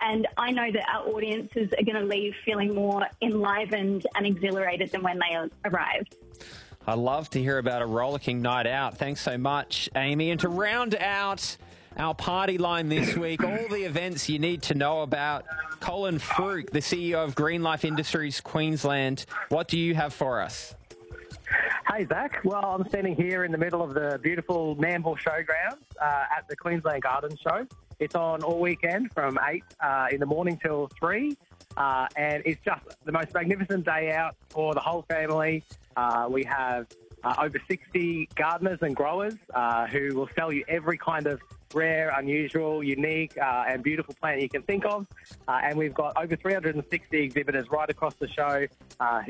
And I know that our audiences are going to leave feeling more enlivened and exhilarated than when they arrived. I love to hear about a rollicking night out. Thanks so much, Amy. And to round out our party line this week, all the events you need to know about, Colin Fruke, the CEO of Green Life Industries Queensland. What do you have for us? Hey, Zach. Well, I'm standing here in the middle of the beautiful Nambour Showgrounds at the Queensland Garden Show. It's on all weekend from 8 in the morning till 3. And it's just the most magnificent day out for the whole family. We have over 60 gardeners and growers who will sell you every kind of rare, unusual, unique and beautiful plant you can think of. And we've got over 360 exhibitors right across the show